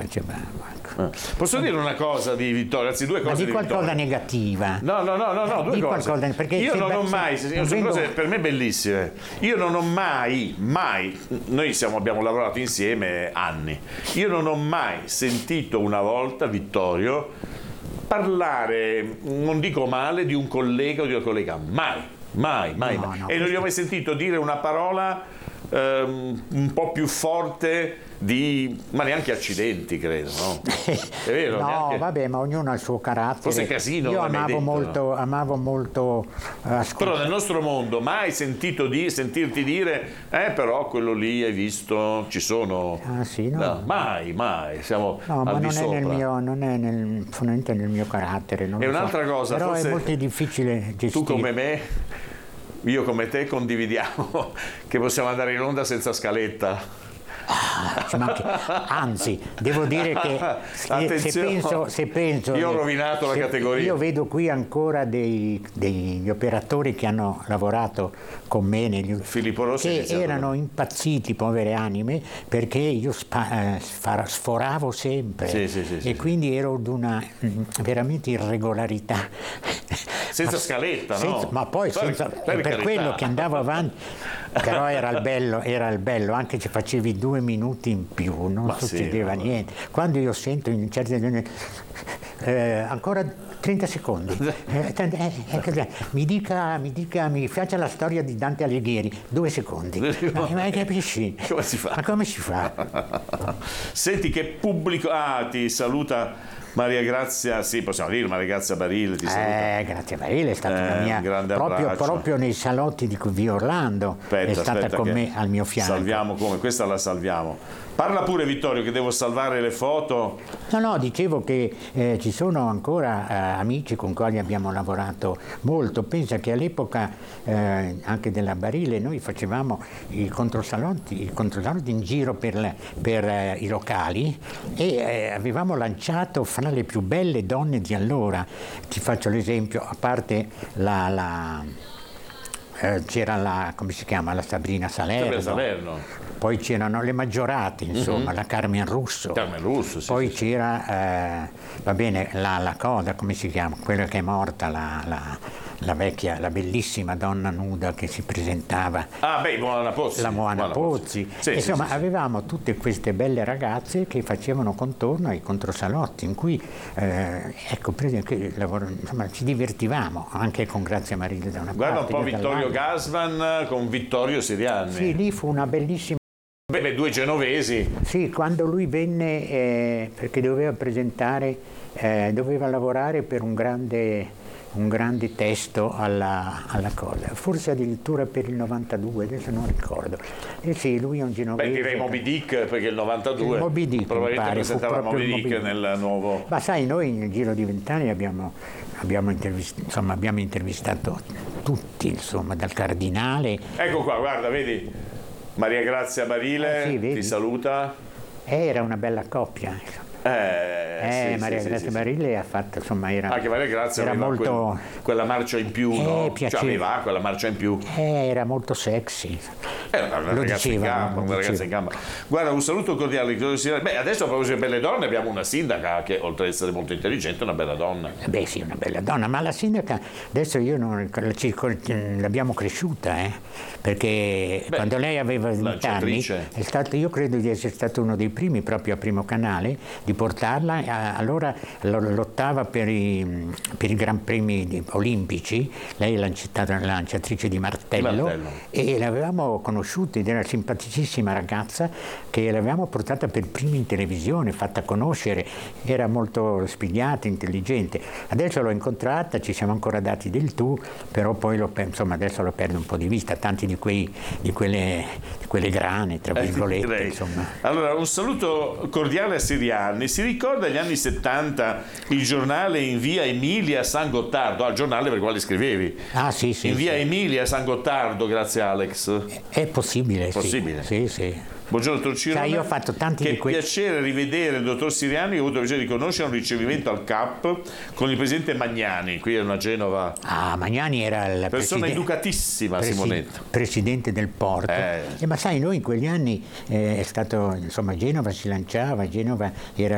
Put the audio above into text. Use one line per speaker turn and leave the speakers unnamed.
facevamo.
Posso dire una cosa di Vittorio, anzi due cose.
Ma di
di
qualcosa
Vittorio.
negativa.
No, due
di
cose.
Qualcosa, perché
io non ho mai, sono
vengo...
cose per me bellissime. Io non ho mai, noi abbiamo lavorato insieme anni. Io non ho mai sentito una volta Vittorio parlare, non dico male, di un collega o di una collega, mai.
No,
E non gli ho mai sentito dire una parola un po' più forte ma neanche accidenti, credo, no? È vero?
No,
neanche...
vabbè, ma ognuno ha il suo carattere.
Forse Casino.
Io
amavo molto
ascoltare.
Però nel nostro mondo mai sentirti dire però quello lì hai visto, ci sono.
Ah sì, no.
No, mai, siamo
No, ma
al di sopra.
non è fondamentalmente nel mio carattere. Non
E
lo so.
un'altra cosa,
però
forse
è molto difficile gestire.
Tu come me, io come te condividiamo che possiamo andare in onda senza scaletta.
Anzi, devo dire che se penso
io ho rovinato la categoria.
Io vedo qui ancora degli operatori che hanno lavorato con me
Filippo Rossi
che erano impazziti, povere anime, perché io sforavo sempre e quindi ero di una veramente irregolarità.
Senza scaletta, no?
Ma poi per quello che andavo avanti, però era il bello, anche se facevi 2 minuti in più, non succedeva niente. Quando io sento in certe ancora 30 secondi, mi faccia la storia di Dante Alighieri, 2 secondi. Ma capisci?
Come si fa?
Ma come si fa?
Senti che pubblico, ti saluta Maria Grazia, sì, possiamo dire Maria Grazia Barile, ti saluta.
Grazia Barile è stata una mia,
grande
proprio nei salotti di via Orlando, è stata con me al mio fianco.
Salviamo questa la salviamo. Parla pure Vittorio che devo salvare le foto.
No, dicevo che ci sono ancora amici con cui abbiamo lavorato molto. Pensa che all'epoca anche della Barile noi facevamo i controsalotti in giro per i locali e avevamo lanciato fra le più belle donne di allora. Ti faccio l'esempio, a parte c'era come si chiama, la Sabrina Salerno. Poi c'erano le Maggiorate, insomma, la Carmen Russo. Poi c'era, la cosa, come si chiama? Quella che è morta, la vecchia, la bellissima donna nuda che si presentava.
Moana Pozzi.
La Moana Pozzi. Insomma, avevamo tutte queste belle ragazze che facevano contorno ai controsalotti, in cui, ci divertivamo, anche con Grazia Barile da una parte.
Guarda un po' Vittorio Gassman con Vittorio Sirianni.
Sì, lì fu una bellissima...
due genovesi.
Sì, quando lui venne, perché doveva presentare, doveva lavorare per un grande testo alla cosa, forse addirittura per il 92, adesso non ricordo. Sì, lui è un genovese.
Direi Moby Dick, perché il 92
Moby Dick,
probabilmente presentava Moby Dick nel nuovo...
Ma sai, noi nel giro di 20 anni abbiamo intervistato tutti, insomma, dal cardinale.
Ecco qua, guarda, vedi, Maria Grazia Barile ti saluta.
Era una bella coppia, insomma. Maria Grazia Barile ha fatto, insomma,
anche Maria Grazia
era
aveva
molto
quella marcia in più, no? Aveva quella marcia in più.
Era molto sexy.
Era una ragazza in gamba. Guarda, un saluto cordiale. Adesso a proposito di belle donne abbiamo una sindaca che oltre ad essere molto intelligente è una bella donna.
Sì, una bella donna, ma la sindaca adesso l'abbiamo cresciuta, perché quando lei aveva 20 anni io credo di essere stato uno dei primi proprio a Primo Canale di portarla, allora lottava per i Gran Premi olimpici, lei è lanciatrice di martello e l'avevamo conosciuta ed era una simpaticissima ragazza che l'avevamo portata per prima in televisione, fatta conoscere, era molto spigliata, intelligente. Adesso l'ho incontrata, ci siamo ancora dati del tu, però poi adesso lo perdo un po' di vista, tanti di quelle grane, tra virgolette, insomma.
Allora, un saluto cordiale a Sirianni. Si ricorda gli anni 70 il giornale in via Emilia San Gottardo, al giornale per il quale scrivevi?
Sì.
In via Emilia San Gottardo, grazie Alex.
È possibile. Sì.
Buongiorno dottor Cirone.
Io ho fatto tanti
che
di questi.
Piacere rivedere il dottor Sirianni, ho avuto il piacere di conoscere un ricevimento al CAP con il presidente Magnani, qui a Genova.
Magnani era la
persona educatissima, Simonetta.
Presidente del Porto. Ma sai, noi in quegli anni è stato, insomma, Genova si lanciava, Genova era